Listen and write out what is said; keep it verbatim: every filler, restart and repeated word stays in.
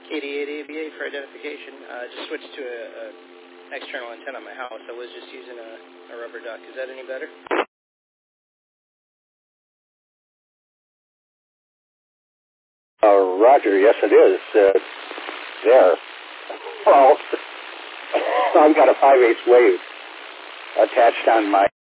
eighty-eight A B A for identification. Uh, just switched to a, a external antenna on my house. I was just using a, a rubber duck. Is that any better? Uh, Roger, yes it is. Uh, there. Well, I've got a five eighths wave attached on my